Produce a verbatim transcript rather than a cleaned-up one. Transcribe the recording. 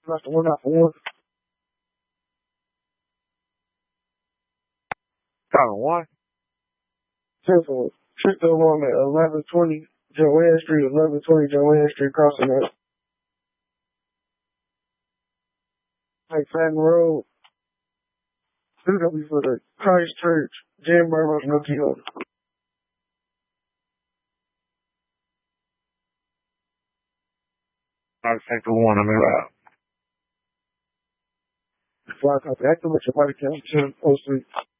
That's the one out for one. Column one. Simple. Tricked over on at eleven twenty Joanne Street, eleven twenty Joanne Street, crossing that. Like Fenton Road. This is gonna be for the Christ Church, Jim Burbank, no Quixote. I'll take the one I'm about. Fly copy. Activate your body count, ten, oh, three.